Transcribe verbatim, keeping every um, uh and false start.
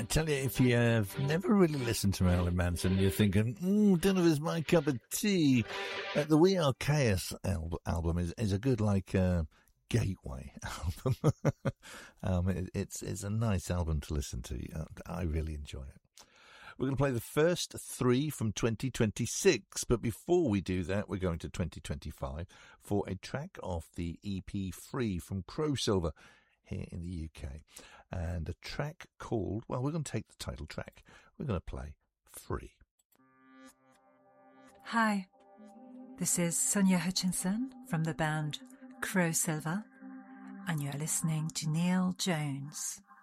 tell you, if you have never really listened to Marilyn Manson, you're thinking, mm, don't know if it's my cup of tea. Uh, the We Are Chaos al- album is, is a good, like, uh, gateway album. um, it, it's, it's a nice album to listen to. Uh, I really enjoy it. We're going to play the first three from twenty twenty-six, but before we do that, we're going to twenty twenty-five for a track off the E P Free from Crowsilver here in the U K. And a track called, well, we're going to take the title track. We're going to play Free. Hi, this is Sonia Hutchinson from the band Crowsilver, and you're listening to Neil Jones.